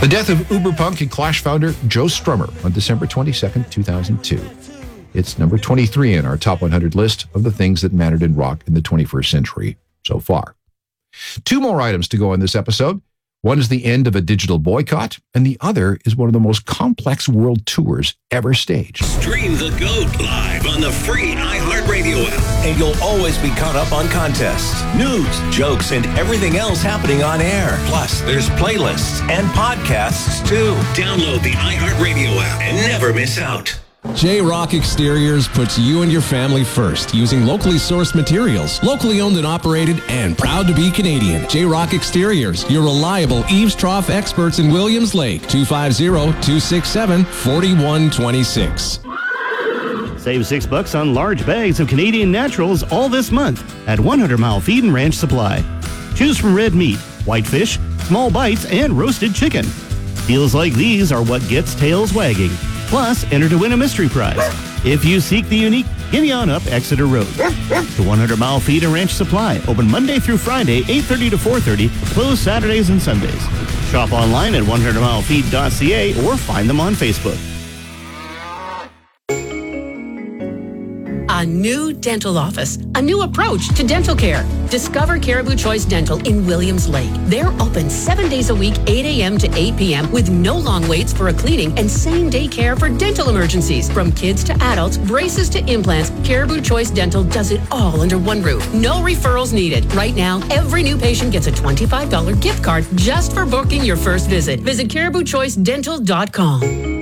The death of Uberpunk and Clash founder Joe Strummer on December 22nd, 2002. It's number 23 in our top 100 list of the things that mattered in rock in the 21st century so far. Two more items to go on this episode. One is the end of a digital boycott, and the other is one of the most complex world tours ever staged. Stream The GOAT live on the free iHeartRadio app, and you'll always be caught up on contests, news, jokes, and everything else happening on air. Plus, there's playlists and podcasts, too. Download the iHeartRadio app and never miss out. J-Rock Exteriors puts you and your family first using locally sourced materials, locally owned and operated, and proud to be Canadian. J-Rock Exteriors, your reliable eaves trough experts in Williams Lake. 250-267-4126. Save $6 on large bags of Canadian naturals all this month at 100 Mile Feed and Ranch Supply. Choose from red meat, whitefish, small bites, and roasted chicken. Deals like these are what gets tails wagging. Plus, enter to win a mystery prize. If you seek the unique, gimme on up Exeter Road. The 100 Mile Feed and Ranch Supply, open Monday through Friday, 8:30 to 4:30, closed Saturdays and Sundays. Shop online at 100milefeed.ca or find them on Facebook. A new dental office, a new approach to dental care. Discover Caribou Choice Dental in Williams Lake. They're open 7 days a week, 8 a.m. to 8 p.m. with no long waits for a cleaning and same-day care for dental emergencies. From kids to adults, braces to implants, Caribou Choice Dental does it all under one roof. No referrals needed. Right now, every new patient gets a $25 gift card just for booking your first visit. Visit caribouchoicedental.com.